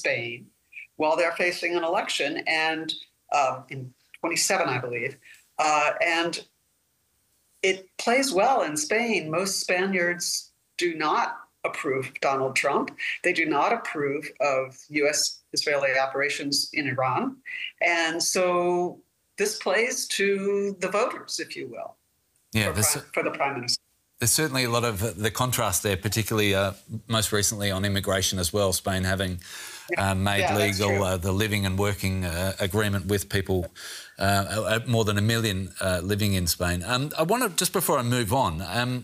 Spain while they're facing an election, and in 27, I believe. And it plays well in Spain. Most Spaniards do not approve of Donald Trump. They do not approve of U.S.-Israeli operations in Iran. And so this plays to the voters, if you will, for the Prime Minister. There's certainly a lot of the contrast there, particularly most recently on immigration as well, Spain having made legal the living and working agreement with people, more than 1 million living in Spain. I want to, just before I move on,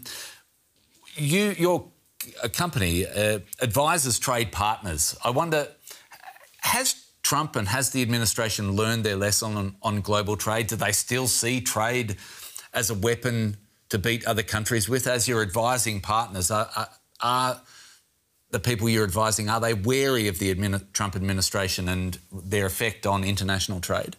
your company advises trade partners. I wonder, has Trump and has the administration learned their lesson on global trade? Do they still see trade as a weapon to beat other countries with? As you're advising partners, are the people you're advising, are they wary of the Trump administration and their effect on international trade?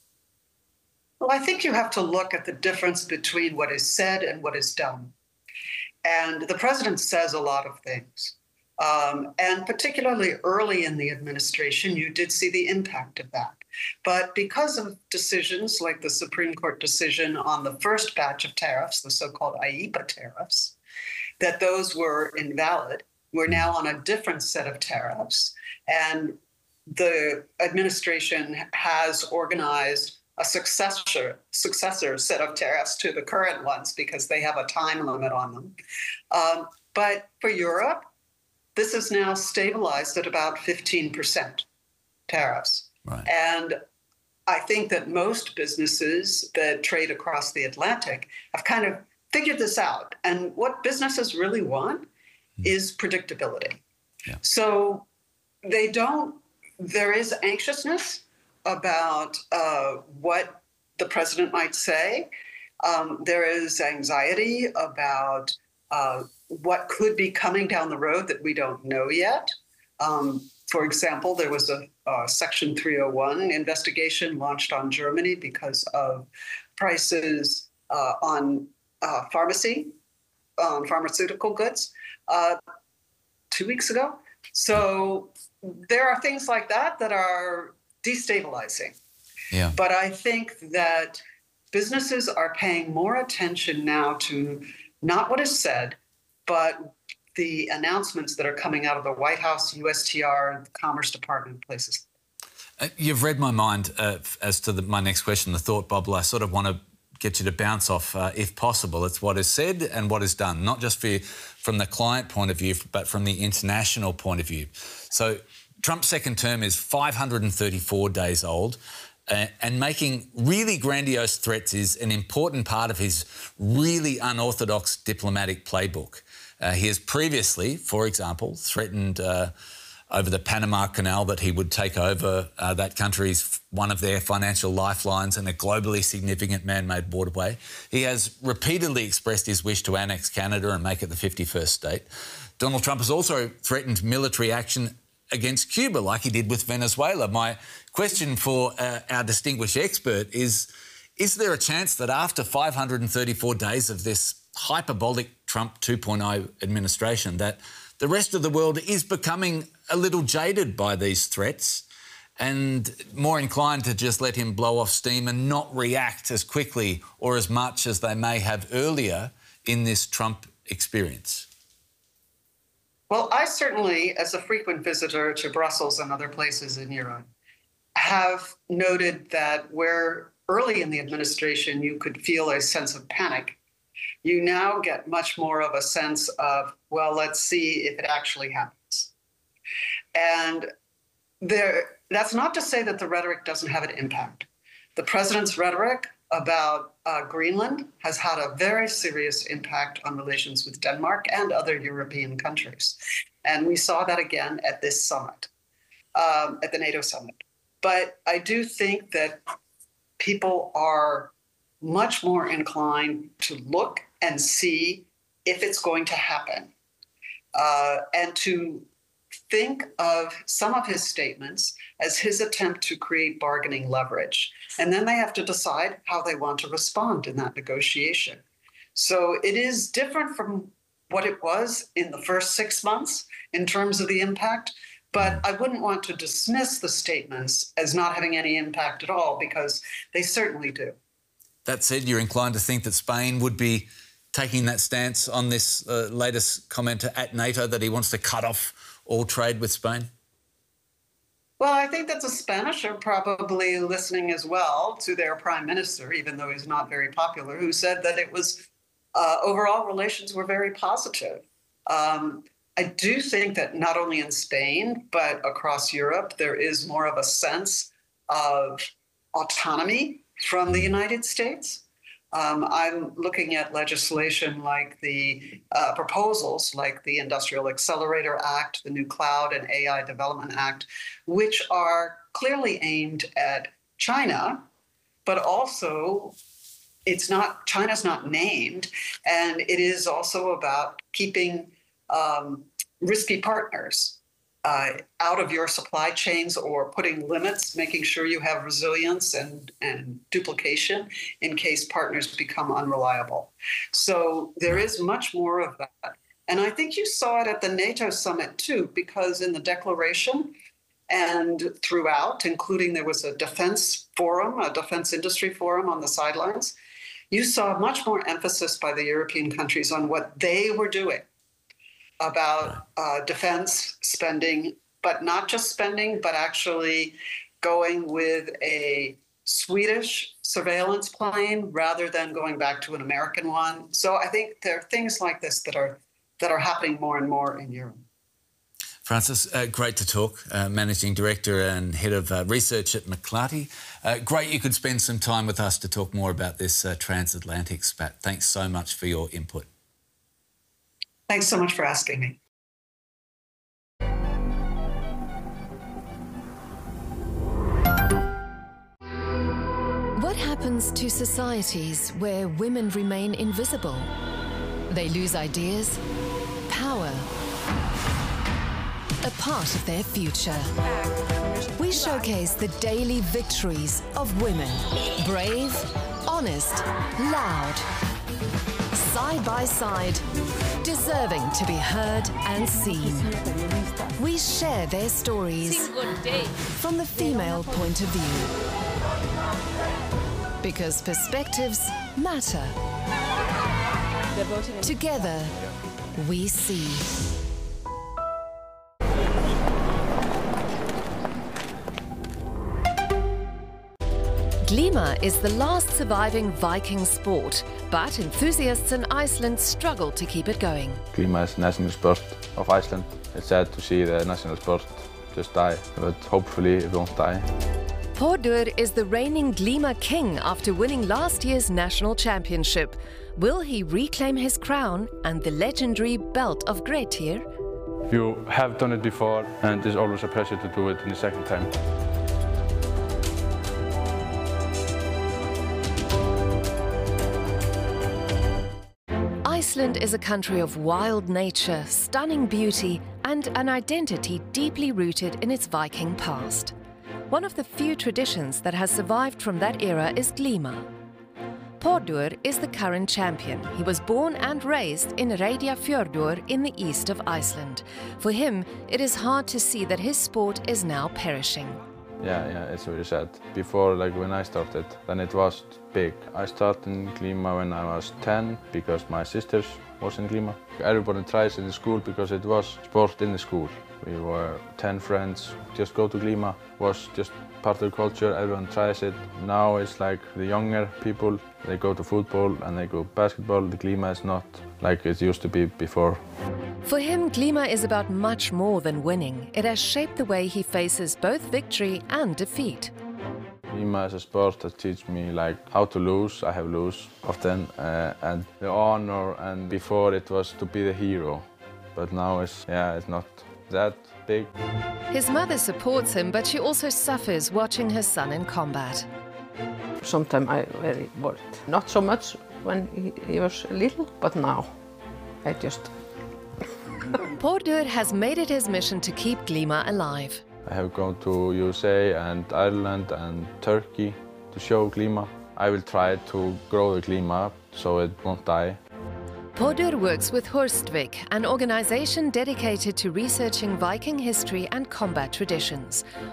Well, I think you have to look at the difference between what is said and what is done. And the president says a lot of things. And particularly early in the administration, you did see the impact of that. But because of decisions like the Supreme Court decision on the first batch of tariffs, the so-called IEEPA tariffs, that those were invalid, we're now on a different set of tariffs. And the administration has organized a successor set of tariffs to the current ones because they have a time limit on them. But for Europe, this is now stabilized at about 15% tariffs. Right. And I think that most businesses that trade across the Atlantic have kind of figured this out. And what businesses really want is predictability. Yeah. So there is anxiousness about what the president might say. There is anxiety about what could be coming down the road that we don't know yet. For example, there was a Section 301 investigation launched on Germany because of prices on pharmaceutical goods 2 weeks ago. So there are things like that that are destabilizing. Yeah. But I think that businesses are paying more attention now to not what is said, but the announcements that are coming out of the White House, USTR, and the Commerce Department, places. You've read my mind as to my next question, the thought bubble. I sort of want to get you to bounce off, if possible. It's what is said and what is done, not just from the client point of view, but from the international point of view. So Trump's second term is 534 days old. And making really grandiose threats is an important part of his really unorthodox diplomatic playbook. He has previously, for example, threatened over the Panama Canal that he would take over that country's one of their financial lifelines and a globally significant man-made waterway. He has repeatedly expressed his wish to annex Canada and make it the 51st state. Donald Trump has also threatened military action against Cuba like he did with Venezuela. My question for our distinguished expert is there a chance that after 534 days of this hyperbolic Trump 2.0 administration that the rest of the world is becoming a little jaded by these threats and more inclined to just let him blow off steam and not react as quickly or as much as they may have earlier in this Trump experience? Well, I certainly, as a frequent visitor to Brussels and other places in Europe, have noted that where early in the administration you could feel a sense of panic, you now get much more of a sense of, well, let's see if it actually happens. And that's not to say that the rhetoric doesn't have an impact. The president's rhetoric about Greenland has had a very serious impact on relations with Denmark and other European countries. And we saw that again at this summit, at the NATO summit. But I do think that people are much more inclined to look and see if it's going to happen, and to think of some of his statements as his attempt to create bargaining leverage. And then they have to decide how they want to respond in that negotiation. So it is different from what it was in the first 6 months in terms of the impact, But I wouldn't want to dismiss the statements as not having any impact at all, because they certainly do. That said, you're inclined to think that Spain would be taking that stance on this latest comment at NATO that he wants to cut off all trade with Spain? Well, I think that the Spanish are probably listening as well to their prime minister, even though he's not very popular, who said that it was overall relations were very positive. I do think that not only in Spain, but across Europe, there is more of a sense of autonomy from the United States. I'm looking at legislation like the proposals like the Industrial Accelerator Act, the new Cloud and AI Development Act, which are clearly aimed at China, but also China's not named, and it is also about keeping risky partners out of your supply chains, or putting limits, making sure you have resilience and duplication in case partners become unreliable. So there is much more of that. And I think you saw it at the NATO summit too, because in the declaration and throughout, including there was a defense forum, a defense industry forum on the sidelines, you saw much more emphasis by the European countries on what they were doing about defense spending, but not just spending, but actually going with a Swedish surveillance plane rather than going back to an American one. So I think there are things like this that are happening more and more in Europe. Frances, great to talk. Managing Director and Head of Research at McClarty. Great you could spend some time with us to talk more about this transatlantic spat. Thanks so much for your input. Thanks so much for asking me. What happens to societies where women remain invisible? They lose ideas, power, a part of their future. We showcase the daily victories of women. Brave, honest, loud. Side by side, deserving to be heard and seen. We share their stories from the female point of view. Because perspectives matter. Together, we see. Glíma is the last surviving Viking sport, but enthusiasts in Iceland struggle to keep it going. Glíma is national sport of Iceland. It's sad to see the national sport just die, but hopefully it won't die. Þórður is the reigning Glíma king after winning last year's national championship. Will he reclaim his crown and the legendary belt of Grettir? You have done it before, and it's always a pleasure to do it in the second time. Iceland is a country of wild nature, stunning beauty, and an identity deeply rooted in its Viking past. One of the few traditions that has survived from that era is Glíma. Þórður is the current champion. He was born and raised in Reyðarfjörður in the east of Iceland. For him, it is hard to see that his sport is now perishing. Yeah, it's very sad. Before, like when I started, then it was big. I started in Glíma when I was 10 because my sisters was in Glíma. Everybody tries in the school because it was sport in the school. We were 10 friends, just go to Glíma, was just part of the culture, everyone tries it. Now it's like the younger people, they go to football and they go basketball. The Glíma is not like it used to be before. For him, Glíma is about much more than winning. It has shaped the way he faces both victory and defeat. Glíma is a sport that teaches me like how to lose. I have lost often, and the honor. And before it was to be the hero, but now it's not that big. His mother supports him, but she also suffers watching her son in combat. Sometimes I very worried. Not so much when he was little, but now I just... Þórður has made it his mission to keep Glíma alive. I have gone to USA and Ireland and Turkey to show Glíma. I will try to grow the Glíma so it won't die. Podur works with Horstvik, an organization dedicated to researching Viking history and combat traditions.